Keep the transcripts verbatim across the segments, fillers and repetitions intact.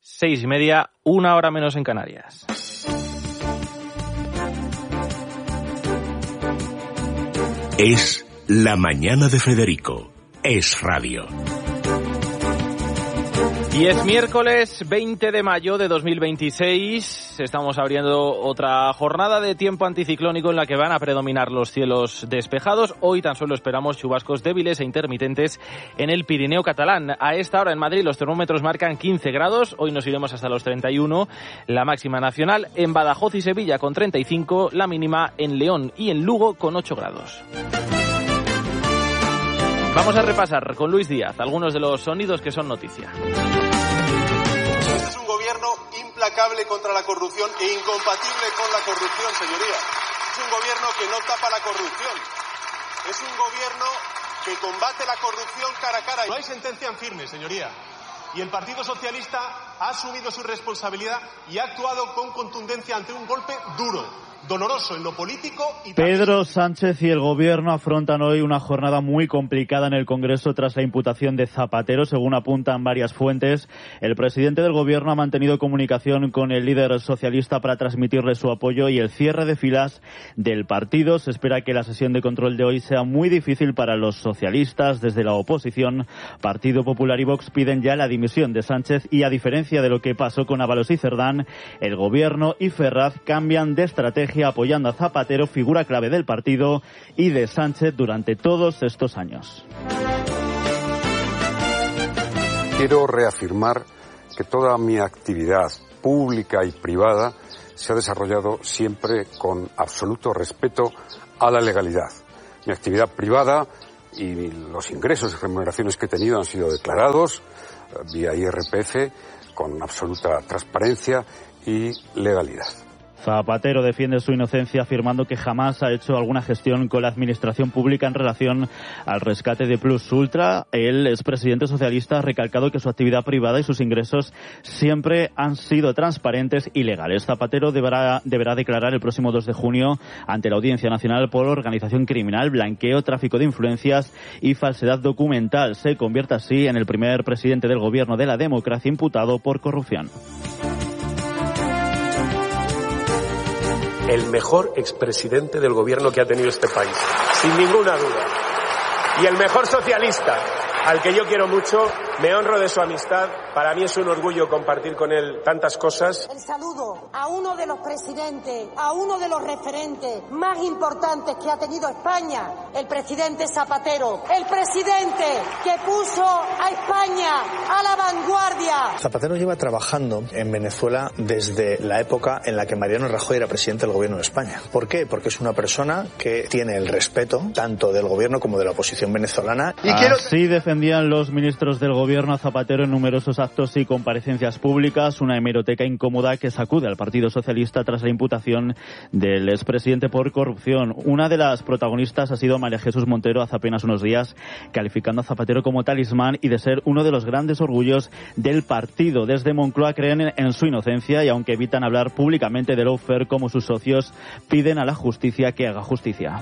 Seis y media, una hora menos en Canarias. Es la mañana de Federico. Es radio. Y es miércoles veinte de mayo de dos mil veintiséis. Estamos abriendo otra jornada de tiempo anticiclónico en la que van a predominar los cielos despejados. Hoy tan solo esperamos chubascos débiles e intermitentes en el Pirineo catalán. A esta hora en Madrid los termómetros marcan quince grados. Hoy nos iremos hasta los treinta y uno. La máxima nacional en Badajoz y Sevilla con treinta y cinco. La mínima en León y en Lugo con ocho grados. Vamos a repasar con Luis Díaz algunos de los sonidos que son noticia. Este es un gobierno implacable contra la corrupción e incompatible con la corrupción, señoría. Es un gobierno que no tapa la corrupción. Es un gobierno que combate la corrupción cara a cara. No hay sentencia en firme, señoría. Y el Partido Socialista ha asumido su responsabilidad y ha actuado con contundencia ante un golpe duro, doloroso en lo político y también... Pedro Sánchez y el Gobierno afrontan hoy una jornada muy complicada en el Congreso tras la imputación de Zapatero. Según apuntan varias fuentes, el presidente del Gobierno ha mantenido comunicación con el líder socialista para transmitirle su apoyo y el cierre de filas del partido. Se espera que la sesión de control de hoy sea muy difícil para los socialistas. Desde la oposición, Partido Popular y Vox piden ya la dimisión de Sánchez y, a diferencia de lo que pasó con Ábalos y Cerdán, el Gobierno y Ferraz cambian de estrategia apoyando a Zapatero, figura clave del partido y de Sánchez durante todos estos años. Quiero reafirmar que toda mi actividad pública y privada se ha desarrollado siempre con absoluto respeto a la legalidad. Mi actividad privada y los ingresos y remuneraciones que he tenido han sido declarados vía I R P F con absoluta transparencia y legalidad. Zapatero defiende su inocencia afirmando que jamás ha hecho alguna gestión con la administración pública en relación al rescate de Plus Ultra. El expresidente socialista ha recalcado que su actividad privada y sus ingresos siempre han sido transparentes y legales. Zapatero deberá, deberá declarar el próximo dos de junio ante la Audiencia Nacional por organización criminal, blanqueo, tráfico de influencias y falsedad documental. Se convierte así en el primer presidente del Gobierno de la democracia imputado por corrupción. El mejor expresidente del gobierno que ha tenido este país, sin ninguna duda. Y el mejor socialista, al que yo quiero mucho, me honro de su amistad. Para mí es un orgullo compartir con él tantas cosas. El saludo a uno de los presidentes, a uno de los referentes más importantes que ha tenido España, el presidente Zapatero. El presidente que puso a España a la vanguardia. Zapatero lleva trabajando en Venezuela desde la época en la que Mariano Rajoy era presidente del gobierno de España. ¿Por qué? Porque es una persona que tiene el respeto tanto del gobierno como de la oposición venezolana. Y quiero... Así defendían los ministros del gobierno a Zapatero en numerosos actos y comparecencias públicas, una hemeroteca incómoda que sacude al Partido Socialista tras la imputación del expresidente por corrupción. Una de las protagonistas ha sido María Jesús Montero hace apenas unos días, calificando a Zapatero como talismán y de ser uno de los grandes orgullos del partido. Desde Moncloa creen en su inocencia y, aunque evitan hablar públicamente de lawfare como sus socios, piden a la justicia que haga justicia.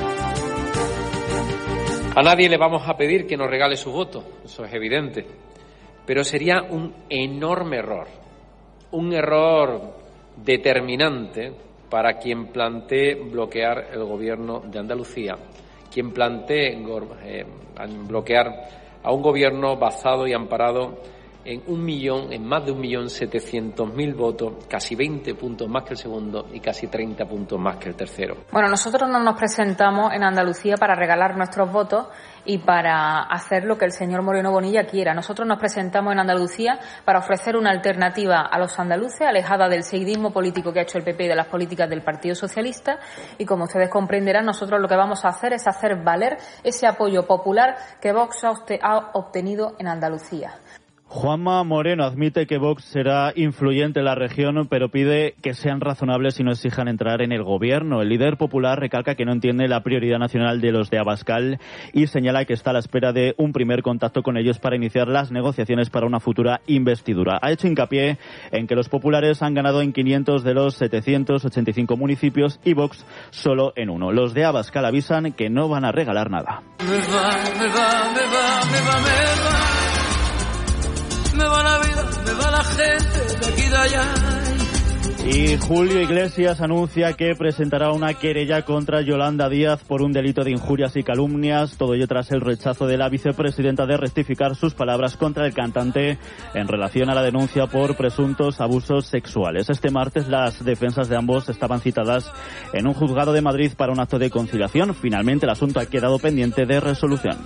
A nadie le vamos a pedir que nos regale su voto, eso es evidente, pero sería un enorme error, un error determinante para quien plantee bloquear el gobierno de Andalucía, quien plantee eh, bloquear a un gobierno basado y amparado en un millón, en más de un millón setecientos mil votos, casi veinte puntos más que el segundo y casi treinta puntos más que el tercero. Bueno, nosotros no nos presentamos en Andalucía para regalar nuestros votos y para hacer lo que el señor Moreno Bonilla quiera. Nosotros nos presentamos en Andalucía para ofrecer una alternativa a los andaluces, alejada del seguidismo político que ha hecho el P P y de las políticas del Partido Socialista, y como ustedes comprenderán, nosotros lo que vamos a hacer es hacer valer ese apoyo popular que Vox ha obtenido en Andalucía. Juanma Moreno admite que Vox será influyente en la región, pero pide que sean razonables y no exijan entrar en el gobierno. El líder popular recalca que no entiende la prioridad nacional de los de Abascal y señala que está a la espera de un primer contacto con ellos para iniciar las negociaciones para una futura investidura. Ha hecho hincapié en que los populares han ganado en quinientos de los setecientos ochenta y cinco municipios y Vox solo en uno. Los de Abascal avisan que no van a regalar nada. Me va, me va, me va, me va, me va. Me van a ver. vida me va la gente de aquí de allá. Y Julio Iglesias anuncia que presentará una querella contra Yolanda Díaz por un delito de injurias y calumnias, todo ello tras el rechazo de la vicepresidenta de rectificar sus palabras contra el cantante en relación a la denuncia por presuntos abusos sexuales. Este martes las defensas de ambos estaban citadas en un juzgado de Madrid para un acto de conciliación. Finalmente el asunto ha quedado pendiente de resolución.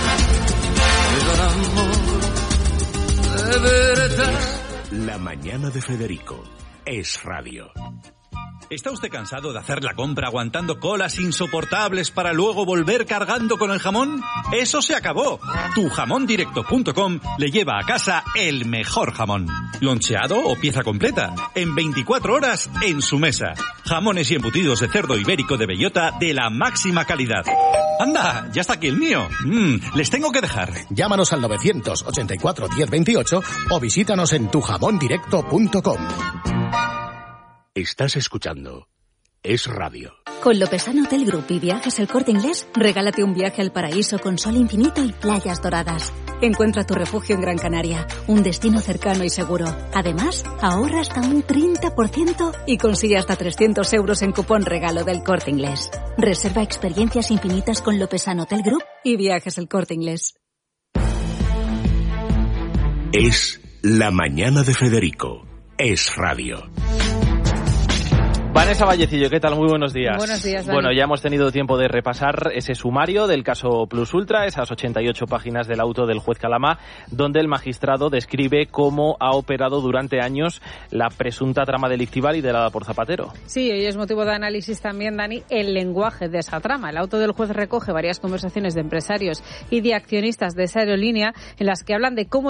La mañana de Federico. Es radio. ¿Está usted cansado de hacer la compra aguantando colas insoportables para luego volver cargando con el jamón? ¡Eso se acabó! tu jamón directo punto com le lleva a casa el mejor jamón. ¿Loncheado o pieza completa? En veinticuatro horas en su mesa. Jamones y embutidos de cerdo ibérico de bellota de la máxima calidad. ¡Anda! ¡Ya está aquí el mío! Mm, les tengo que dejar. Llámanos al novecientos ochenta y cuatro diez veintiocho o visítanos en tu jamón directo punto com. Estás escuchando Es Radio. Con Lopesano Hotel Group y Viajes El Corte Inglés, regálate un viaje al paraíso con sol infinito y playas doradas. Encuentra tu refugio en Gran Canaria, un destino cercano y seguro. Además, ahorra hasta un treinta por ciento y consigue hasta trescientos euros en cupón regalo del Corte Inglés. Reserva experiencias infinitas con Lopesano Hotel Group y Viajes El Corte Inglés. Es la mañana de Federico. Es Radio. Vanessa Vallecillo, ¿qué tal? Muy buenos días. Buenos días, Dani. Bueno, ya hemos tenido tiempo de repasar ese sumario del caso Plus Ultra, esas ochenta y ocho páginas del auto del juez Calamá, donde el magistrado describe cómo ha operado durante años la presunta trama delictiva liderada por Zapatero. Sí, hoy es motivo de análisis también, Dani, el lenguaje de esa trama. El auto del juez recoge varias conversaciones de empresarios y de accionistas de esa aerolínea en las que hablan de cómo